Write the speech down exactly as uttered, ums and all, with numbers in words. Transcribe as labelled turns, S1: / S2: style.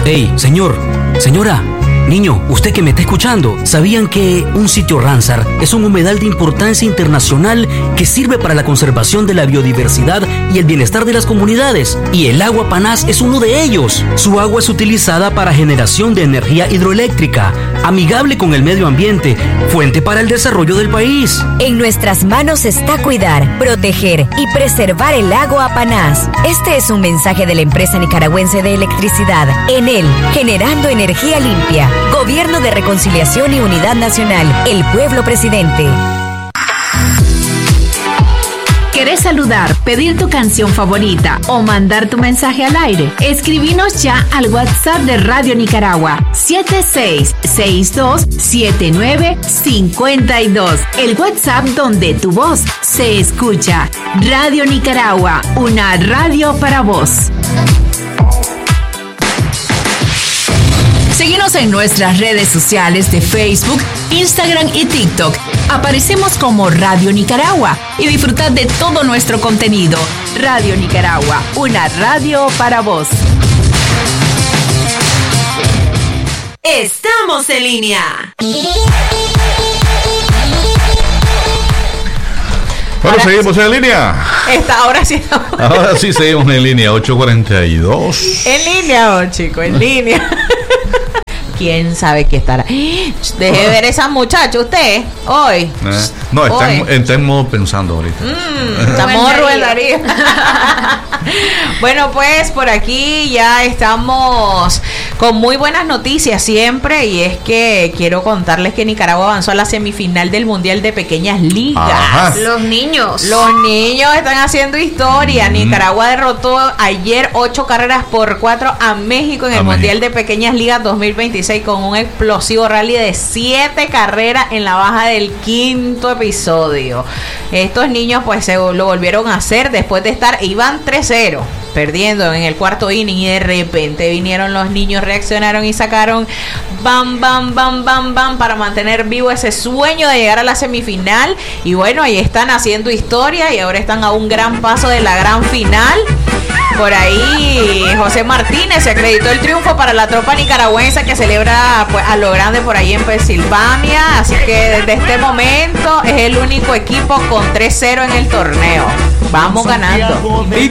S1: Hey, señor, señora, niño, usted que me está escuchando, ¿sabían que un sitio Ramsar es un humedal de importancia internacional que sirve para la conservación de la biodiversidad y el bienestar de las comunidades? Y el agua Panás es uno de ellos. Su agua es utilizada para generación de energía hidroeléctrica, amigable con el medio ambiente, fuente para el desarrollo del país.
S2: En nuestras manos está cuidar, proteger y preservar el agua Panás. Este es un mensaje de la empresa nicaragüense de electricidad, Enel, generando energía limpia. Gobierno de Reconciliación y Unidad Nacional. El pueblo presidente.
S3: ¿Querés saludar, pedir tu canción favorita o mandar tu mensaje al aire? Escribinos ya al WhatsApp de Radio Nicaragua siete seis seis dos siete nueve cinco dos. El WhatsApp donde tu voz se escucha. Radio Nicaragua, una radio para vos. Síguenos en nuestras redes sociales de Facebook, Instagram y TikTok. Aparecemos como Radio Nicaragua y disfrutad de todo nuestro contenido. Radio Nicaragua, una radio para vos.
S4: Estamos en línea.
S5: Bueno, ahora seguimos sí. en línea.
S4: Esta, ahora sí.
S5: Ahora sí seguimos en línea, ocho cuarenta y dos.
S4: En línea, oh, chico, en línea. ¿Quién sabe qué estará? Deje de ver esa muchacha usted hoy.
S5: Eh, no, está en, está en modo pensando ahorita.
S4: Mm, estamos Rubén Darío. Bueno, pues por aquí ya estamos con muy buenas noticias siempre, y es que quiero contarles que Nicaragua avanzó a la semifinal del Mundial de Pequeñas Ligas.
S5: Ajá.
S4: Los niños. Los niños están haciendo historia. Mm. Nicaragua derrotó ayer ocho carreras por cuatro a México en el a Mundial México. de Pequeñas Ligas dos mil veintiséis con un explosivo rally de siete carreras en la baja del quinto episodio. Estos niños pues se lo volvieron a hacer después de estar, iban tres cero. Perdiendo en el cuarto inning, y de repente vinieron los niños, reaccionaron y sacaron bam, bam, bam, bam, bam para mantener vivo ese sueño de llegar a la semifinal. Y bueno, ahí están haciendo historia y ahora están a un gran paso de la gran final. Por ahí José Martínez se acreditó el triunfo para la tropa nicaragüense que celebra pues a lo grande por ahí en Pensilvania. Así que desde este momento es el único equipo con tres cero en el torneo. Vamos ganando.